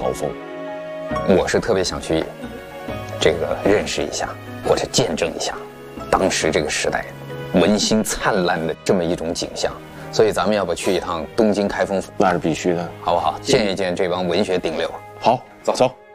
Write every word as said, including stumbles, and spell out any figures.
高峰。 我是特别想去这个认识一下，或者见证一下当时这个时代文心灿烂的这么一种景象。所以咱们要不去一趟东京开封府？ 那是必须的， 好不好？见一见这帮文学顶流。 好，走走。